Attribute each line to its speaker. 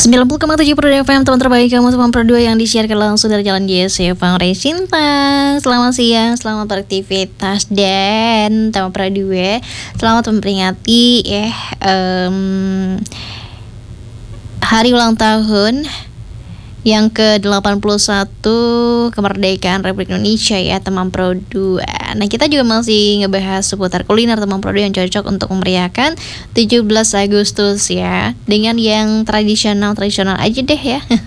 Speaker 1: 90,7 Pro FM, teman terbaik kamu, teman Pro 2 yang disiarkan langsung dari Jalan JC Pangre Sintang. Selamat siang, selamat beraktivitas, dan teman Pro 2 selamat memperingati hari ulang tahun yang ke-81 kemerdekaan Republik Indonesia ya teman Pro 2. Nah, kita juga masih ngebahas seputar kuliner teman Pro 2 yang cocok untuk memeriahkan 17 Agustus ya, dengan yang tradisional aja deh ya.